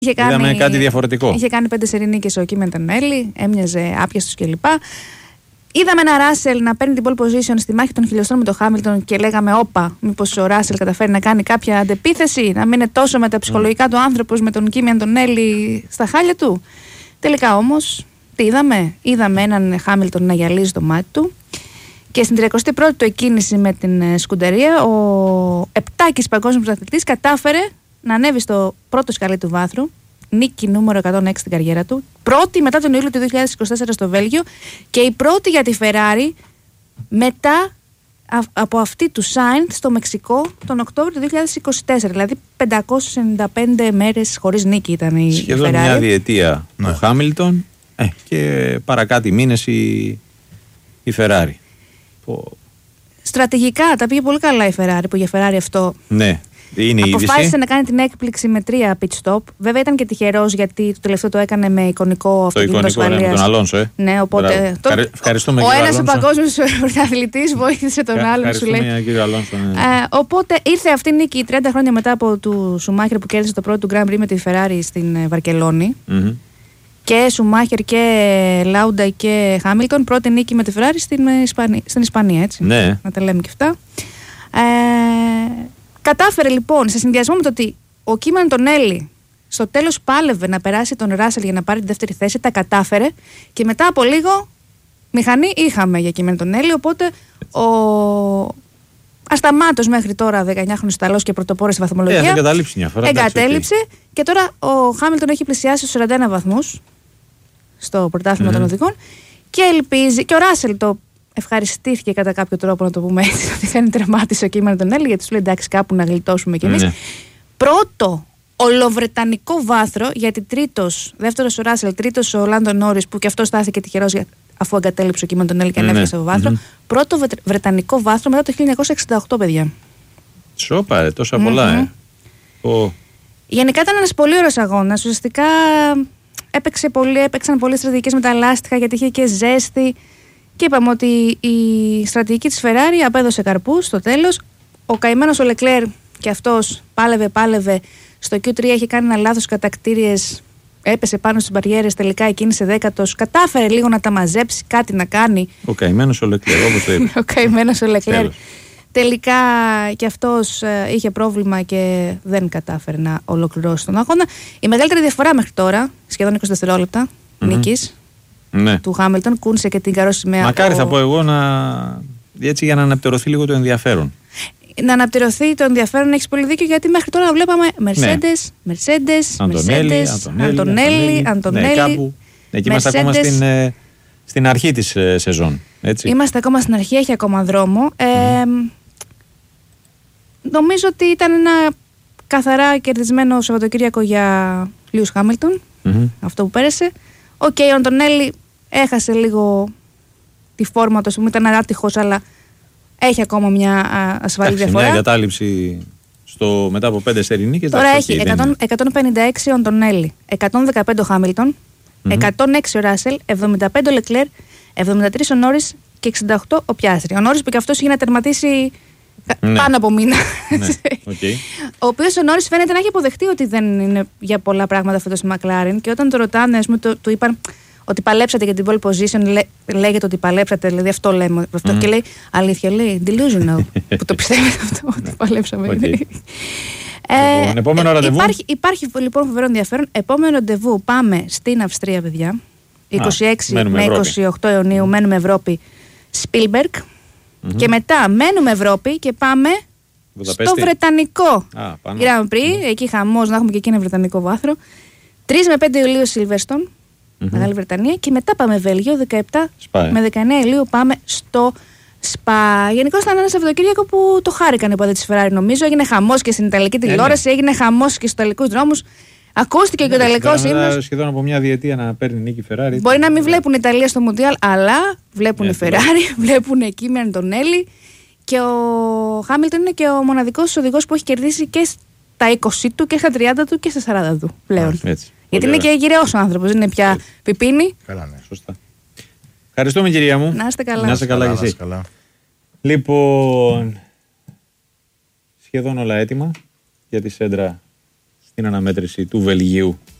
Είδαμε κάτι διαφορετικό. Είχε κάνει 5 σερινίκες ο Κίμεν Τονέλη, έμοιαζε άπιαστος κλπ. Είδαμε ένα Ράσελ να παίρνει την pole position στη μάχη των χιλιοστών με τον Χάμιλτον και λέγαμε: όπα, μήπως ο Ράσελ καταφέρει να κάνει κάποια αντεπίθεση, να μην είναι τόσο μεταψυχολογικά του άνθρωπος με τον Κίμεν Τονέλη στα χάλια του. Τελικά όμως, τι είδαμε? Είδαμε έναν Χάμιλτον να γυαλίζει το μάτι του. Και στην 31η του εκκίνηση με την σκουντερία, ο επτάκης παγκόσμιος πρωταθλητής κατάφερε να ανέβει στο πρώτο σκαλί του βάθρου. Νίκη νούμερο 106 στην καριέρα του. Πρώτη μετά τον Ιούλιο του 2024 στο Βέλγιο. Και η πρώτη για τη Ferrari μετά από αυτή του Sainz στο Μεξικό τον Οκτώβριο του 2024. Δηλαδή 595 μέρες χωρίς νίκη ήταν η Ferrari. Σχεδόν μια διετία ο Χάμιλτον και παρακάτω μήνες η Ferrari. Στρατηγικά τα πήγε πολύ καλά η Ferrari, που για Ferrari αυτό. Ναι. Αποφάσισε να κάνει την έκπληξη με 3 pit stop. Βέβαια ήταν και τυχερός, γιατί το τελευταίο το έκανε με εικονικό αυτοκίνητο ασφαλείας. Με τον Αλόνσο, Ναι, οπότε. Ευχαριστούμε, ο ένας ο παγκόσμιος πρωταθλητής βοήθησε τον άλλον, σου λέει. Κύριο Αλόνσο, ναι. Οπότε ήρθε αυτή η νίκη 30 χρόνια μετά από του Σουμάχερ που κέρδισε το πρώτο του Grand Prix με τη Ferrari στην Βαρκελόνη. Και Σουμάχερ και Λάουντα και Χάμιλτον. Πρώτη νίκη με τη Ferrari στην Ισπανία, έτσι. Ναι. Να τα λέμε και αυτά. Κατάφερε λοιπόν, σε συνδυασμό με το ότι ο Κίμεν Τονέλη στο τέλος πάλευε να περάσει τον Ράσελ για να πάρει τη δεύτερη θέση, τα κατάφερε και μετά από λίγο μηχανή είχαμε για Κίμεν Τονέλη. Οπότε ο ασταμάτως μέχρι τώρα 19χρονος Ιταλός και πρωτοπόρος στη βαθμολογία εγκατέλειψε μια φορά. Εγκατέλειψε και τώρα ο Χάμιλτον έχει πλησιάσει στους 41 βαθμούς στο πρωτάθλημα των οδηγών και ελπίζει, και ο Ράσελ το ευχαριστήθηκε κατά κάποιο τρόπο, να το πούμε έτσι, ότι δεν τερμάτισε ο Κίμεν Τονέλη, γιατί σου λέει εντάξει, κάπου να γλιτώσουμε κι εμείς. Πρώτο ολοβρετανικό βάθρο, γιατί δεύτερος ο Ράσελ, τρίτος ο Λάντο Νόρις, που και αυτό στάθηκε τυχερός αφού εγκατέλειψε ο Κίμεν Τονέλη και ανέβηκε στο βάθρο. Πρώτο βρετανικό βάθρο μετά το 1968, παιδιά. Σόπα, τόσα πολλά, Γενικά ήταν ένας πολύ ωραίος αγώνας. Ουσιαστικά έπαιξαν πολύ στρατηγικές με τα λάστιχα, γιατί είχε και ζέστη. Και είπαμε ότι η στρατηγική της Ferrari απέδωσε καρπούς στο τέλος. Ο καημένος ο Leclerc και αυτός πάλευε. Στο Q3 είχε κάνει ένα λάθος κατακτήριες. Έπεσε πάνω στις μπαριέρες, τελικά εκκίνησε 10ος. Κατάφερε λίγο να τα μαζέψει, κάτι να κάνει. Ο καημένος ο Leclerc, όπως το είπε. Ο καημένος ο Leclerc. Τελικά και αυτός είχε πρόβλημα και δεν κατάφερε να ολοκληρώσει τον αγώνα. Η μεγαλύτερη διαφορά μέχρι τώρα, σχεδόν 20 δευτερόλεπτα νίκης του Χάμιλτον, κούνησε και την καρόσημαία. Μακάρι θα πω εγώ έτσι για να αναπτερωθεί λίγο το ενδιαφέρον. Να αναπτερωθεί το ενδιαφέρον, έχεις πολύ δίκιο, γιατί μέχρι τώρα βλέπαμε Mercedes, Αντωνέλη. Κάπου εκεί είμαστε ακόμα στην αρχή της σεζόν. Έτσι. Είμαστε ακόμα στην αρχή, έχει ακόμα δρόμο. Νομίζω ότι ήταν ένα καθαρά κερδισμένο Σαββατοκύριακο για Λιούς Χάμιλτον, αυτό που πέρασε. Ο Αντωνέλη έχασε λίγο τη φόρμα του, ήταν άτυχος, αλλά έχει ακόμα μια ασφαλή διαφορά. Μια εγκατάλειψη μετά από 5 σερινίκες. Τώρα έχει 156 ο Αντωνέλη, 115 ο Χάμιλτον, 106 ο Ράσελ, 75 ο Λεκλέρ, 73 ο Νόρις και 68 ο Πιάστρι. Ο Νόρις που και αυτός είχε να τερματίσει πάνω από μήνα. Ο οποίος ο Νόρις φαίνεται να έχει αποδεχτεί ότι δεν είναι για πολλά πράγματα φέτος στη McLaren, και όταν το ρωτάνε, ας πούμε, του είπαν ότι παλέψατε για την pole position, λέγεται ότι παλέψατε, δηλαδή αυτό λέμε. Και λέει αλήθεια, λέει delusional, που το πιστεύετε αυτό, ότι παλέψαμε. Επόμενο ραντεβού. Υπάρχει λοιπόν φοβερό ενδιαφέρον. Επόμενο ραντεβού πάμε στην Αυστρία, παιδιά. 26 με 28 Ιουνίου μένουμε Ευρώπη, Σπίλμπεργκ. Και μετά μένουμε Ευρώπη και πάμε στο Βρετανικό Grand Prix. Εκεί χαμός, να έχουμε και εκεί ένα βρετανικό βάθρο. 3 με 5 Ιουλίου Σίλβερστον, Μεγάλη Βρετανία. Και μετά πάμε Βέλγιο, 17 με 19 Ιουλίου πάμε στο Σπα. Γενικώς ήταν ένα Σαββατοκύριακο που το χάρηκαν οι παδί της Ferrari, νομίζω. Έγινε χαμός και στην Ιταλική τηλεόραση, έγινε χαμός και στους Ιταλικούς δρόμους. Ακούστηκε και ο Ιταλικός ύμνος. Σχεδόν από μια διετία να παίρνει νίκη Ferrari. Μπορεί να μην βλέπουν Ιταλία στο Μουντιάλ, αλλά βλέπουν Ferrari, βλέπουν εκεί με Αντωνέλη. Και ο Χάμιλτον είναι και ο μοναδικός οδηγός που έχει κερδίσει και στα 20 του και στα 30 του και στα 40 του πλέον. Γιατί είναι και γυραιός ο άνθρωπος, δεν είναι πια πιπίνι. Καλά, ναι, σωστά. Ευχαριστούμε, κυρία μου. Να είστε καλά. Να είστε καλά και εσύ. Λοιπόν, σχεδόν όλα έτοιμα για τη σέντρα στην αναμέτρηση του Βελγίου